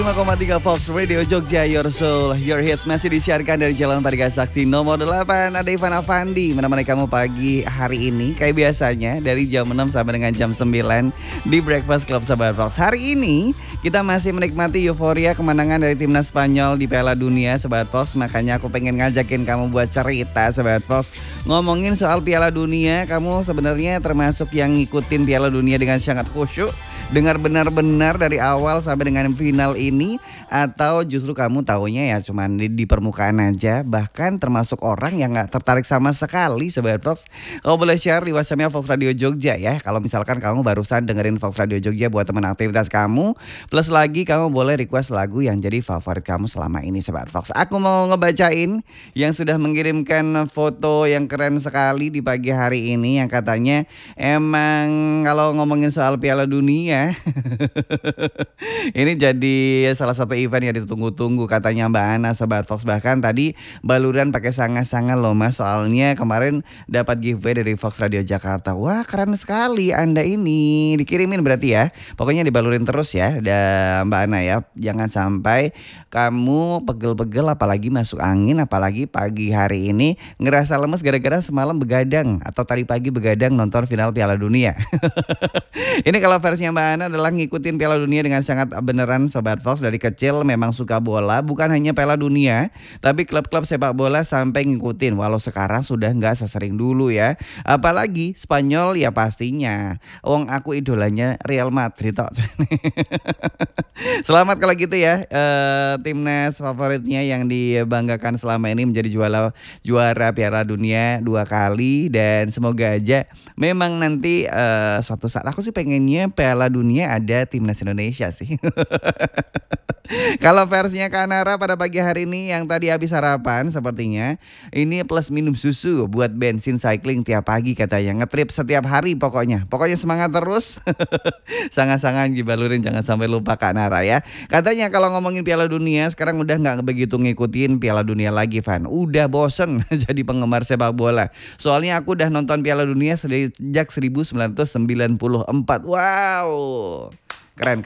5,3 Fox Radio Jogja, Your Soul, Your Hits masih disiarkan dari Jalan Parga Sakti nomor 8. Ada Ivan Avandi menemani kamu pagi hari ini kayak biasanya dari jam 6 sampai dengan jam 9 di Breakfast Club Sobat Fox. Hari ini kita masih menikmati euforia kemenangan dari timnas Spanyol di Piala Dunia Sobat Fox. Makanya aku pengen ngajakin kamu buat cerita Sobat Fox. Ngomongin soal Piala Dunia, kamu sebenarnya termasuk yang ngikutin Piala Dunia dengan sangat khusyuk, dengar benar-benar dari awal sampai dengan final ini, atau justru kamu taunya ya cuman di permukaan aja, bahkan termasuk orang yang gak tertarik sama sekali Sobat Fox. Kamu boleh share di WhatsAppnya Fox Radio Jogja ya. Kalau misalkan kamu barusan dengerin Fox Radio Jogja buat teman aktivitas kamu, plus lagi kamu boleh request lagu yang jadi favorit kamu selama ini Sobat Fox. Aku mau ngebacain yang sudah mengirimkan foto yang keren sekali di pagi hari ini, yang katanya emang kalau ngomongin soal Piala Dunia ini jadi salah satu event yang ditunggu-tunggu katanya Mbak Ana Sobat Fox. Bahkan tadi baluran pakai sangat-sangat loh Mas, soalnya kemarin dapat giveaway dari Fox Radio Jakarta. Wah keren sekali Anda ini, dikirimin berarti ya. Pokoknya dibalurin terus ya Mbak Ana ya. Jangan sampai kamu pegel-pegel apalagi masuk angin, apalagi pagi hari ini ngerasa lemes gara-gara semalam begadang atau tadi pagi begadang nonton final Piala Dunia. Ini kalau versinya Mbak Ana adalah ngikutin Piala Dunia dengan sangat beneran Sobat Fox. Dari kecil memang suka bola, bukan hanya Piala Dunia, tapi klub-klub sepak bola sampai ngikutin. Walau sekarang sudah nggak sesering dulu ya. Apalagi Spanyol ya pastinya. Wong aku idolanya Real Madrid tok. Selamat kalau gitu ya, timnas favoritnya yang dibanggakan selama ini menjadi juara Piala Dunia 2 kali. Dan semoga aja memang nanti suatu saat, aku sih pengennya Piala Dunia ada timnas Indonesia sih. Kalau versinya Kanara pada pagi hari ini yang tadi habis sarapan sepertinya ini plus minum susu buat bensin cycling tiap pagi katanya, ngetrip setiap hari pokoknya semangat terus. Sangat-sangat dibalurin, jangan sampai lupa Kanara ya. Katanya kalau ngomongin Piala Dunia sekarang udah nggak begitu ngikutin Piala Dunia lagi Van, udah bosen jadi penggemar sepak bola. Soalnya aku udah nonton Piala Dunia sejak 1994. Wow, keren.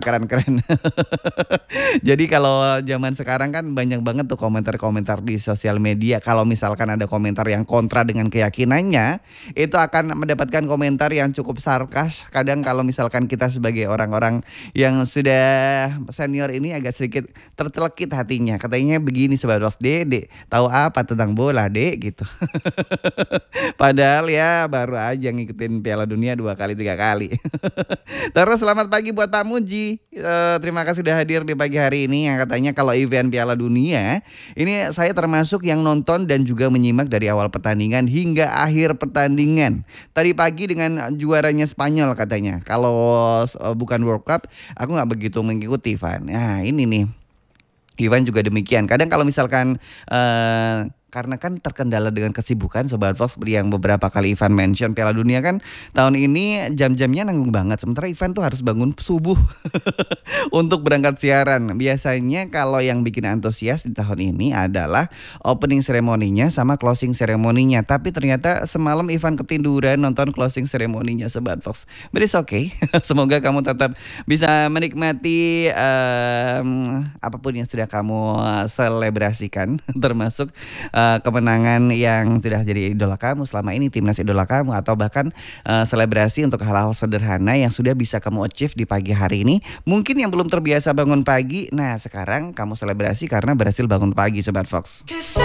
Jadi kalau zaman sekarang kan banyak banget tuh komentar-komentar di sosial media. Kalau misalkan ada komentar yang kontra dengan keyakinannya, itu akan mendapatkan komentar yang cukup sarkas. Kadang kalau misalkan kita sebagai orang-orang yang sudah senior ini agak sedikit tercelekit hatinya. Katanya begini Sobat Fox, Dek, tahu apa tentang bola Dek gitu. Padahal ya baru aja ngikutin Piala Dunia 2 kali 3 kali. Terus selamat pagi buat Pak Muji. Terima kasih sudah hadir di pagi hari ini. Yang katanya kalau event Piala Dunia ini saya termasuk yang nonton dan juga menyimak dari awal pertandingan hingga akhir pertandingan. Tadi pagi dengan juaranya Spanyol katanya. Kalau bukan World Cup aku gak begitu mengikuti Van. Nah ini nih, Ivan juga demikian. Kadang kalau misalkan karena kan terkendala dengan kesibukan Sobat Fox, yang beberapa kali Ivan mention Piala Dunia kan tahun ini jam-jamnya nanggung banget. Sementara Ivan tuh harus bangun subuh untuk berangkat siaran. Biasanya kalau yang bikin antusias di tahun ini adalah opening seremoninya sama closing seremoninya. Tapi ternyata semalam Ivan ketinduran nonton closing seremoninya Sobat Fox. But it's okay. Semoga kamu tetap bisa menikmati apapun yang sudah kamu selebrasikan, termasuk kemenangan yang sudah jadi idola kamu selama ini, timnas idola kamu, atau bahkan selebrasi untuk hal-hal sederhana yang sudah bisa kamu achieve di pagi hari ini. Mungkin yang belum terbiasa bangun pagi, nah sekarang kamu selebrasi karena berhasil bangun pagi Sobat Fox.